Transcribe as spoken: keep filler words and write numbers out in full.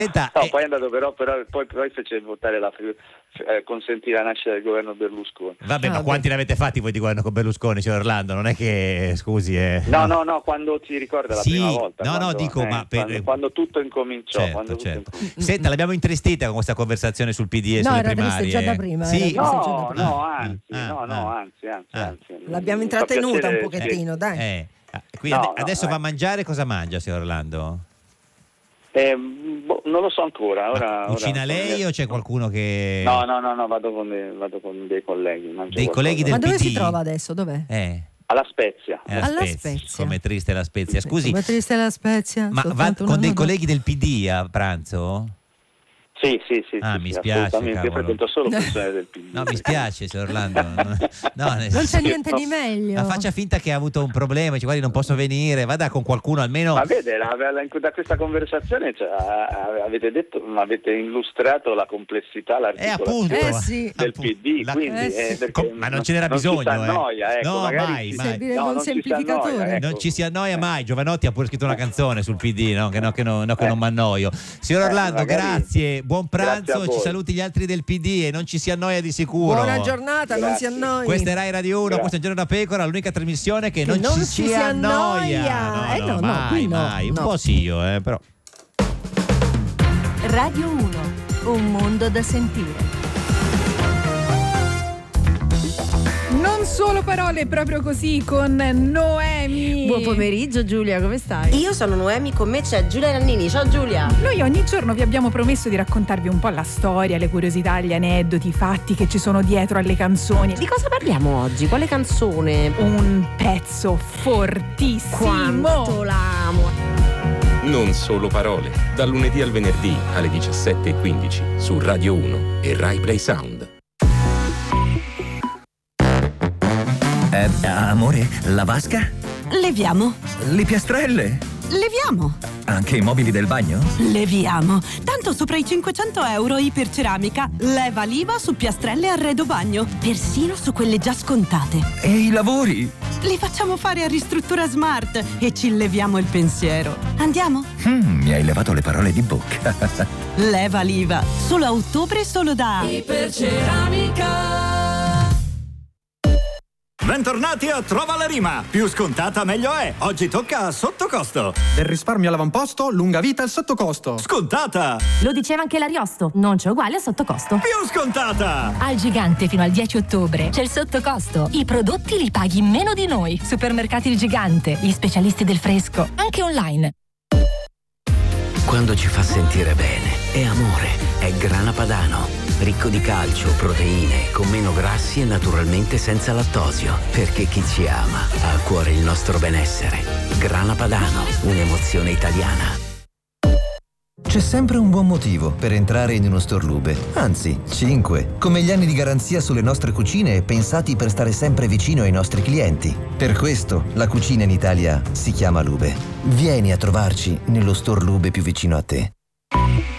Senta, no, eh, poi è andato però, però poi, poi fece votare la eh, consentire la nascita del governo Berlusconi. Vabbè, Ah, ma beh. quanti ne avete fatti voi di governo con Berlusconi, signor Orlando? Non è che, scusi, eh, No, no, no, quando ti ricorda la Sì, prima volta. no, no, quando, dico, eh, ma per- quando, quando tutto incominciò. certo, quando tutto certo. incominciò. Senta, l'abbiamo intristita con questa conversazione sul P D e No, sulle era primarie. triste già da prima, Sì. era triste già da No, prima. no, Ah, anzi, ah, no, no, ah. anzi, anzi, Ah. anzi. L'abbiamo Mi fa intrattenuta piacere un pochettino, che- dai. Eh, ah, quindi No, ade- no, adesso eh. va a mangiare, cosa mangia, signor Orlando? Eh, boh, non lo so ancora. Ora, Ma cucina ora- lei o c'è qualcuno che... No, no, no, no, vado con dei, vado con dei colleghi. mangio Dei qualcosa. colleghi del Ma dove P D? si trova adesso? Dov'è? Eh, Alla Spezia. è la Alla Spezia. Spezia. Come triste la Spezia. Scusi, Come triste la Spezia. ma va soltanto con una dei nota. colleghi del P D a pranzo? Sì, sì, sì. Ah, sì, mi sì, spiace, assolutamente. Io cavolo. frequento solo persone del P D. No, mi spiace, signor Orlando. No, no, nel Non c'è senso- niente di meglio. Ma faccia finta che ha avuto un problema, dice guardi non posso venire, vada con qualcuno almeno. Ma vede, la- la- da questa conversazione cioè, a- avete detto, ma avete illustrato la complessità, Eh, appunto. Eh, sì. del Appunto. P D, La- quindi, Eh, sì. eh, perché Com- ma non ce n'era non bisogno, ci si annoia, eh. ecco, No, magari mai, ci- mai. Servirebbe no, un non ci si semplificatore. annoia, ecco. Non ci si annoia mai. Giovanotti ha pure scritto una canzone sul P D, no? Che, no, che, no, no, che Eh. non mi annoio. Signor Eh, Orlando, magari- grazie, buon Grazie a pranzo, ci voi. saluti gli altri del P D e non ci si annoia di sicuro. Buona giornata, non si Grazie. annoi. Questa è Rai Radio uno, Grazie. questo è Un Giorno da Pecora, l'unica trasmissione che, Che non, non ci ci si si annoia. annoia. Eh, no, no, mai, qui no, mai. Un no. po' sì io, eh, però. Radio uno, un mondo da sentire. Non solo parole, proprio così con Noemi. Buon pomeriggio Giulia, come stai? Io sono Noemi, con me c'è Giulia Nannini. Ciao Giulia. Noi ogni giorno vi abbiamo promesso di raccontarvi un po' la storia, le curiosità, gli aneddoti, i fatti che ci sono dietro alle canzoni. Di cosa parliamo oggi? Quale canzone? Un pezzo fortissimo. Quanto l'amo. Non solo parole, dal lunedì al venerdì alle diciassette e quindici su Radio uno e Rai Play Sound. Eh, amore, la vasca? Leviamo, Le piastrelle? leviamo, Anche i mobili del bagno? leviamo. Tanto sopra i cinquecento euro Iperceramica. Leva l'I V A su piastrelle e arredo bagno. Persino su quelle già scontate. E i lavori? Li facciamo fare a Ristruttura Smart e ci leviamo il pensiero. Andiamo? Mm, mi hai levato le parole di bocca. Leva l'I V A. Solo a ottobre, solo da Iperceramica. Bentornati a Trova la Rima. Più scontata meglio è. Oggi tocca a sottocosto. Del risparmio all'avamposto, lunga vita al sottocosto. Scontata. Lo diceva anche l'Ariosto, non c'è uguale a sottocosto. Più scontata. Al Gigante fino al dieci ottobre c'è il sottocosto. I prodotti li paghi meno di noi. Supermercati Il Gigante, gli specialisti del fresco, anche online. Quando ci fa sentire bene, è amore, è Grana Padano. Ricco di calcio, proteine, con meno grassi e naturalmente senza lattosio. Perché chi ci ama ha a cuore il nostro benessere. Grana Padano, un'emozione italiana. C'è sempre un buon motivo per entrare in uno store Lube. Anzi, cinque. Come gli anni di garanzia sulle nostre cucine pensati per stare sempre vicino ai nostri clienti. Per questo la cucina in Italia si chiama Lube. Vieni a trovarci nello store Lube più vicino a te.